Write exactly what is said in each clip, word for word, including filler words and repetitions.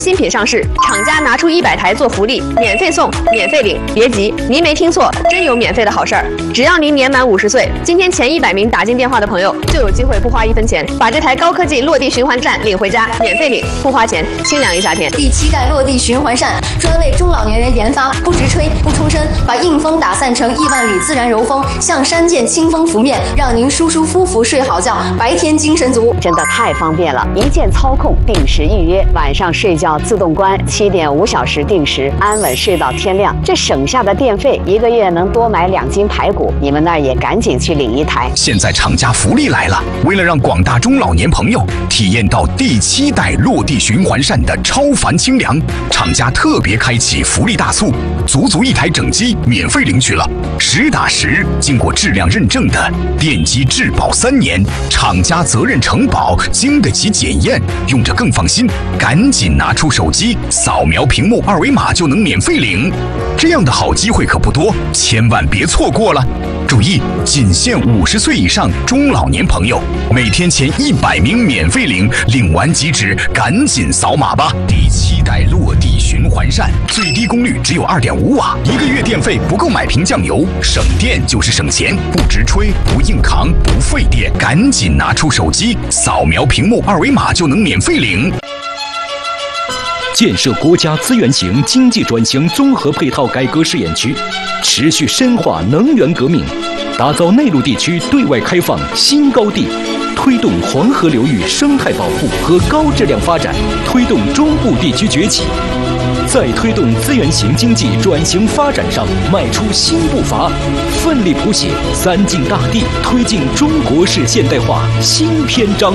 新品上市，厂家拿出一百台做福利，免费送，免费领。别急，您没听错，真有免费的好事儿！只要您年满五十岁，今天前一百名打进电话的朋友就有机会不花一分钱，把这台高科技落地循环扇领回家，免费领，不花钱，清凉一夏天。 第七代落地循环扇专为中老年人研发，不直吹，不出声，把硬风打散成亿万缕自然柔风，像山涧清风拂面，让您舒舒服服睡好觉，白天精神足。 真的太方便了，一键操控，定时预约，晚上睡觉自动关，七点五小时定时，安稳睡到天亮。这省下的电费，一个月能多买两斤排骨。你们那儿也赶紧去领一台。 现在厂家福利来了，为了让广大中老年朋友体验到第七代落地循环扇的超凡清凉，厂家特别开启福利大促，足足一台整机免费领取了，实打实经过质量认证的电机质保三年，厂家责任承保，经得起检验，用着更放心。赶紧拿出手机，扫描屏幕二维码就能免费领。这样的好机会可不多，千万别错过了。注意，仅限五十岁以上中老年朋友，每天前一百名免费领，领完即止，赶紧扫码吧！第七代落地循环扇，最低功率只有二点五瓦，一个月电费不够买瓶酱油，省电就是省钱，不直吹，不硬扛，不费电，赶紧拿出手机，扫描屏幕二维码就能免费领。 建设国家资源型经济转型综合配套改革试验区，持续深化能源革命，打造内陆地区对外开放新高地，推动黄河流域生态保护和高质量发展，推动中部地区崛起，在推动资源型经济转型发展上迈出新步伐，奋力谱写三晋大地推进中国式现代化新篇章。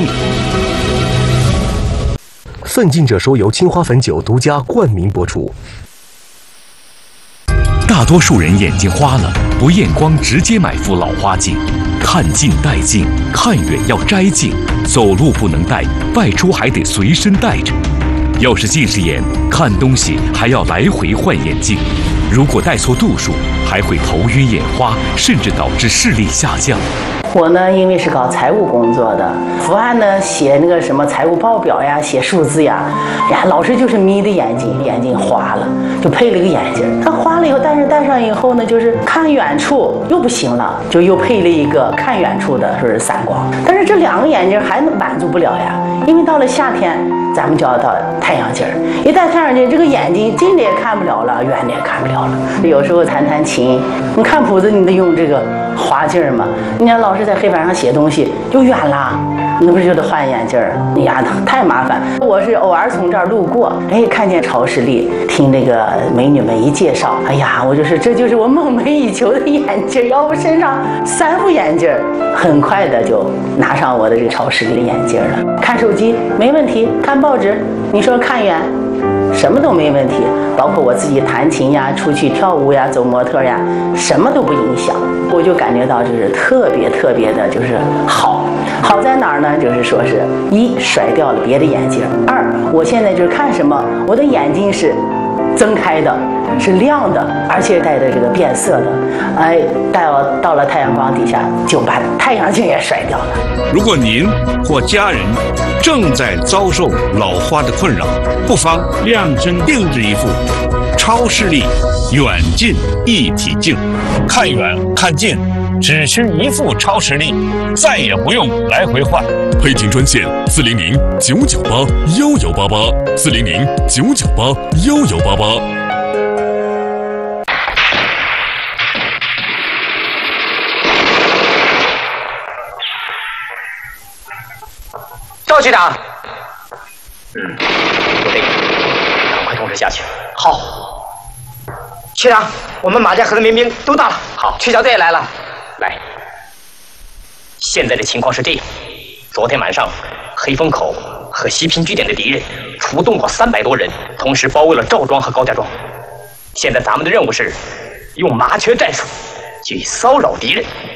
奋进者说由青花汾酒独家冠名播出。 大多数人眼睛花了，不验光直接买副老花镜，看近戴近，看远要摘镜，走路不能戴，外出还得随身带着。要是近视眼，看东西还要来回换眼镜，如果戴错度数，还会头晕眼花，甚至导致视力下降。 我呢，因为是搞财务工作的，伏案呢写那个什么财务报表呀，写数字呀，呀，老是就是眯着眼睛，眼睛花了，就配了一个眼镜。它花了以后，但是戴上以后呢，就是看远处又不行了，就又配了一个看远处的，说是散光。但是这两个眼镜还满足不了呀，因为到了夏天，咱们就要到太阳镜儿，一戴太阳镜，这个眼睛近的也看不了了，远的也看不了了。有时候弹弹琴，你看谱子，你得用这个花镜嘛。你看老师在黑板上写东西就远了，那不是就得换眼镜儿？哎呀，太麻烦。我是偶尔从这儿路过，哎，看见超视力，听这个美女们一介绍，哎呀，我就是这就是我梦寐以求的眼镜，要不身上三副眼镜，很快的就拿上我的这个超视力的眼镜了。看手机没问题，看报纸，你说看远，什么都没问题，包括我自己弹琴呀、出去跳舞呀、走模特呀，什么都不影响。我就感觉到就是特别特别的，就是好。好在哪儿呢？就是说是一甩掉了别的眼镜，二我现在就是看什么，我的眼睛是睁开的，是亮的，而且带着这个变色的。哎，到到了太阳光底下，就把太阳镜也甩掉了。 如果您或家人正在遭受老花的困扰，不妨量身定制一副超视力远近一体镜，看远看近只需一副超视力，再也不用来回换。 配镜专线四零零九九八幺幺八八四零零九九八幺幺八八。 赵局长，嗯，就这个，赶快通知下去。好，局长，我们马家河的民兵都到了。好，区小队也来了。来，现在的情况是这样：昨天晚上，黑风口和西平据点的敌人出动过三百多人，同时包围了赵庄和高家庄。现在咱们的任务是用麻雀战术去骚扰敌人，